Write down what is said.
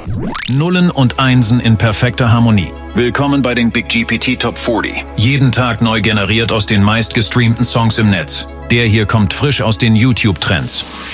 Nullen und Einsen in perfekter Harmonie. Willkommen bei den Big GPT Top 40. Jeden Tag neu generiert aus den meistgestreamten Songs im Netz. Der hier kommt frisch aus den YouTube-Trends.